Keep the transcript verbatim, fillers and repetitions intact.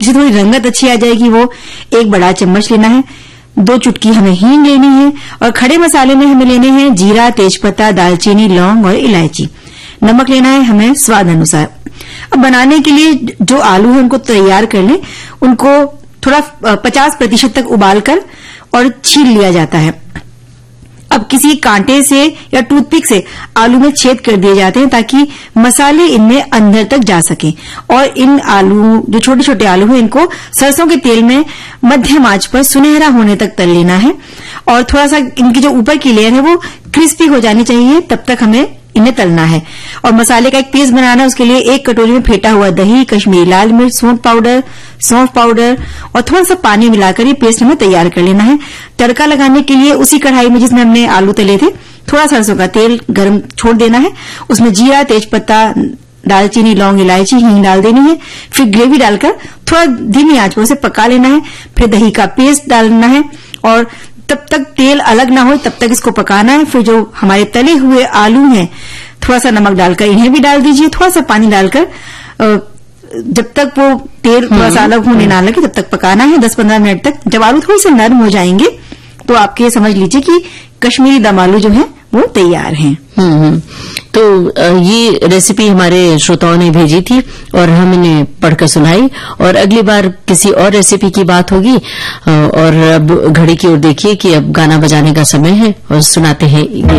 जिससे थोड़ी रंगत अच्छी आ जाएगी वो एक बड़ा चम्मच लेना है। दो चुटकी हमें हींग लेनी है और खड़े मसाले में हमें लेने हैं जीरा, तेजपत्ता, दालचीनी, लौंग और इलायची। नमक लेना है हमें स्वाद अनुसार। अब बनाने के लिए जो आलू है उनको तैयार कर लें। उनको थोड़ा पचास प्रतिशत तक उबालकर और छील लिया जाता है। अब किसी कांटे से या टूथपिक से आलू में छेद कर दिए जाते हैं ताकि मसाले इनमें अंदर तक जा सकें। और इन आलू, जो छोटे छोटे आलू हैं, इनको सरसों के तेल में मध्यम आंच पर सुनहरा होने तक तल लेना है। और थोड़ा सा इनकी जो ऊपर की लेयर है वो क्रिस्पी हो जानी चाहिए, तब तक हमें इन्हें तलना है। और मसाले का एक पेस्ट बनाना है। उसके लिए एक कटोरी में फेंटा हुआ दही, कश्मीरी लाल मिर्च, सौंफ पाउडर, सौंफ पाउडर और थोड़ा सा पानी मिलाकर ये पेस्ट हमें तैयार कर लेना है। तड़का लगाने के लिए उसी कढ़ाई में जिसमें हमने आलू तले थे थोड़ा सरसों का तेल गर्म छोड़ देना है। उसमें जीरा, तेजपत्ता, दालचीनी, लौंग, इलायची, हींग डाल देनी है। फिर ग्रेवी डालकर थोड़ा धीमी आंच पर उसे पका लेना है। फिर दही का पेस्ट डालना है और तब तक तेल अलग ना हो तब तक इसको पकाना है। फिर जो हमारे तले हुए आलू हैं थोड़ा सा नमक डालकर इन्हें भी डाल दीजिए। थोड़ा सा पानी डालकर जब तक वो तेल थोड़ा सा अलग होने ना लगे तब तक पकाना है दस पंद्रह मिनट तक। जब आलू थोड़े से नरम हो जाएंगे तो आपके समझ लीजिए कि कश्मीरी दम आलू जो है वो तैयार हैं। हम्म तो ये रेसिपी हमारे श्रोताओं ने भेजी थी और हम इन्हें पढ़कर सुनाई। और अगली बार किसी और रेसिपी की बात होगी। और अब घड़ी की ओर देखिए कि अब गाना बजाने का समय है और सुनाते हैं ये